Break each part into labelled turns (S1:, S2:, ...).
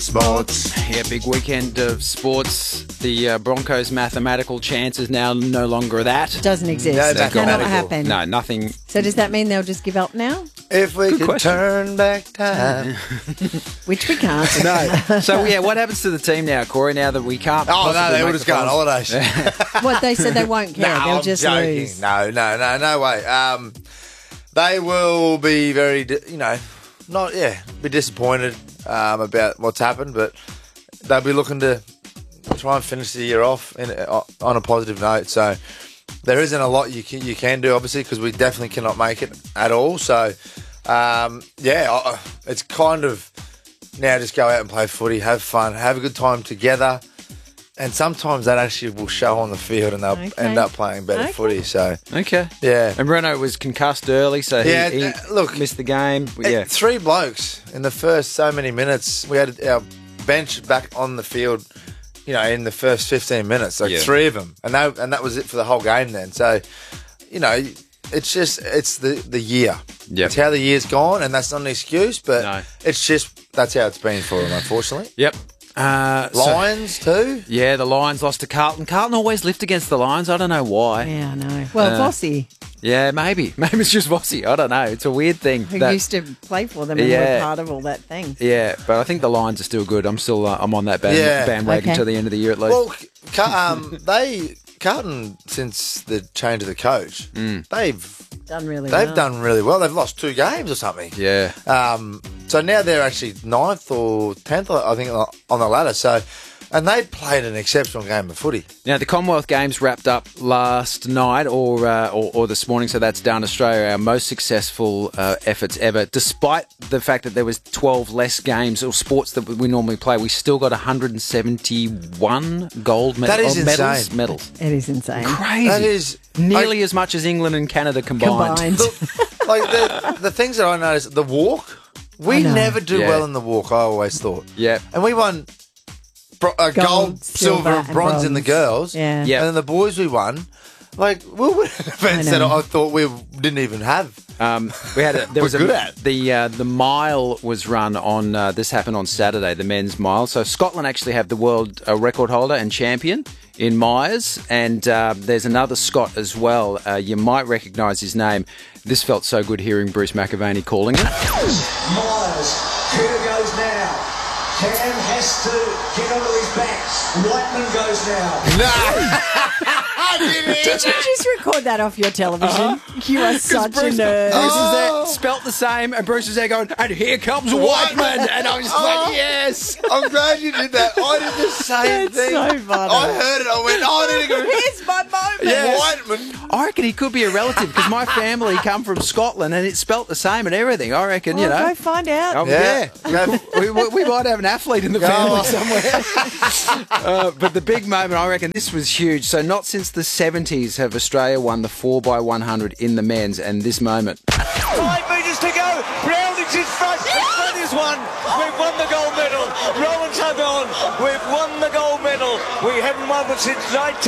S1: Sports.
S2: Yeah, big weekend of sports. The Broncos' mathematical chance is now no longer that.
S3: Doesn't exist.
S1: No,
S3: It cannot
S1: mathematical.
S3: happen.
S2: No, nothing.
S3: So does that mean they'll just give up now?
S1: If we could
S2: question.
S1: turn back time.
S3: Which we can't.
S2: No. So, yeah, what happens to the team now, Corey, now that we can't
S1: Oh, no,
S2: possibly
S1: they
S2: make
S1: will just
S2: the
S1: go on
S2: finals?
S1: holidays.
S3: What, they said they won't care.
S1: No,
S3: They'll
S1: I'm
S3: just
S1: joking.
S3: lose.
S1: No way. They will be very, be disappointed about what's happened, but they'll be looking to try and finish the year off on a positive note. So there isn't a lot you can do, obviously, because we definitely cannot make it at all. So, it's kind of now just go out and play footy, have fun, have a good time together. And sometimes that actually will show on the field and they'll end up playing better footy. So,
S2: Okay.
S1: yeah.
S2: And Renault was concussed early, so he
S1: look,
S2: missed the game. Yeah.
S1: Three blokes in the first so many minutes. We had our bench back on the field, in the first 15 minutes. Like three of them. And that was it for the whole game then. So, it's the year.
S2: Yep.
S1: It's how the year's gone, and that's not an excuse, but
S2: No.
S1: it's just that's how it's been for them, unfortunately.
S2: Yep.
S1: Lions too?
S2: Yeah, the Lions lost to Carlton. Carlton always lift against the Lions. I don't know why.
S3: Yeah, I know. Well, Vossi,
S2: Yeah, maybe. Maybe it's just Vossi. I don't know. It's a weird thing.
S3: who used to play for them and were part of all that thing.
S2: Yeah, but I think the Lions are still good. I'm still I'm on that bandwagon
S3: Okay.
S2: till the end of the year at least.
S1: Well, Carlton, since the change of the coach, they've
S3: Done really well.
S1: done really well. They've lost 2 games or something.
S2: yeah.
S1: So now they're actually 9th or 10th, I think, on the ladder. So, and they played an exceptional game of footy.
S2: Now, the Commonwealth Games wrapped up last night or this morning, so that's down Australia, our most successful efforts ever. Despite the fact that there was 12 less games or sports that we normally play, we still got 171 gold medals.
S1: That is insane.
S2: Medals.
S3: It is insane.
S2: Crazy.
S1: That is
S2: nearly as much as England and Canada combined.
S1: the things that I noticed. The walk, we
S3: I know.
S1: never do
S2: Yeah.
S1: well in the walk. I always thought.
S2: Yeah.
S1: And we won gold, silver, and bronze in the girls.
S3: Yeah.
S2: Yeah.
S1: And then the boys we won. Like, we were events
S3: I
S1: that
S3: know.
S1: I thought we didn't even have.
S2: We had there was
S1: We're good at.
S2: the mile was run on this happened on Saturday, the men's mile. So Scotland actually have the world record holder and champion in Myers, and there's another Scot as well. You might recognise his name. This felt so good hearing Bruce McAvaney calling it.
S4: Myers, Cooter goes now. Cam has to get onto his back. Whiteman goes now.
S3: Did you just record that off your television? You are such a nerd.
S2: Bruce is there, spelt the same, and Bruce is there going, and here comes Whiteman, and I was like, yes.
S1: I'm glad you did that. I did the same
S3: That's
S1: thing.
S3: so funny.
S1: I heard it. I went, I need to go.
S3: Here's my moment.
S2: Yeah.
S1: Whiteman.
S2: I reckon he could be a relative because my family come from Scotland and it's spelt the same and everything. I reckon,
S3: Well, go find out.
S1: Yeah.
S2: we might have an athlete in the family somewhere. But the big moment, I reckon, this was huge. So not since the 70s have Australia won the 4x100 in the men's, and this moment.
S4: 5 metres to go. Browning's in front. In front is one. We've won the gold medal. Rowan's hung on. We've won the gold medal. We haven't won one since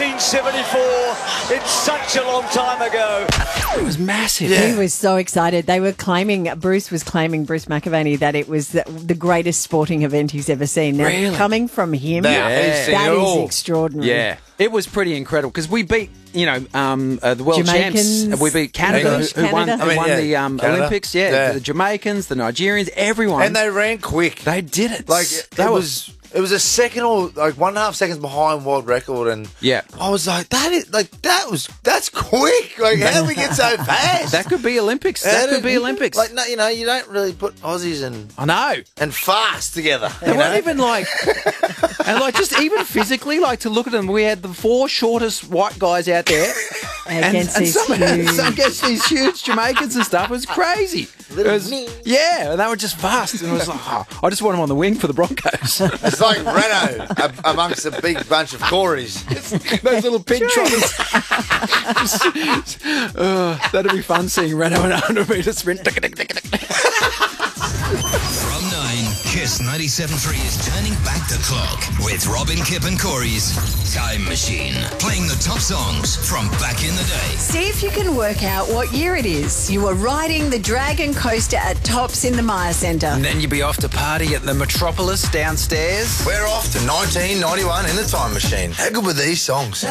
S4: 1974. It's such a long time ago.
S2: It was massive.
S3: He was so excited. Bruce was claiming, Bruce McAvaney, that it was the greatest sporting event he's ever seen. Now,
S2: Really?
S3: coming from him,
S1: Yeah.
S3: that is extraordinary.
S2: Yeah, it was pretty incredible because we beat, the world
S3: Jamaicans,
S2: champs. We beat Canada,
S3: English,
S2: who won,
S3: Canada.
S2: who won the
S1: Canada.
S2: Olympics. Yeah, the Jamaicans, the Nigerians, everyone.
S1: And they ran quick.
S2: They did it.
S1: Like,
S2: that
S1: it was a second or like 1.5 seconds behind world record, and
S2: Yeah.
S1: I was like, that's quick. Like, how did we get so fast?
S2: That could be Olympics. That could be Olympics.
S1: Like, no, you don't really put Aussies
S2: I know.
S1: and fast together.
S2: They weren't even like, and like just even physically, like to look at them, we had the 4 shortest white guys out there.
S3: Against these
S2: some
S3: huge...
S2: against these huge Jamaicans and stuff. It was crazy. It was, yeah, and they were just fast. And it was like, I just want them on the wing for the Broncos.
S1: It's like Renault amongst a big bunch of Corys.
S2: Those little pig trotters. That'd be fun seeing Renault in a 100-metre sprint.
S5: From 9, Kiss 97.3 is turning back the clock with Robin, Kip and Corey's Time Machine. Playing the top songs from back in the day.
S3: See if you can work out what year it is. You were riding the Dragon Coaster at Tops in the Myer Centre.
S2: And then you'd be off to party at the Metropolis downstairs.
S1: We're off to 1991 in the Time Machine. How good were these songs?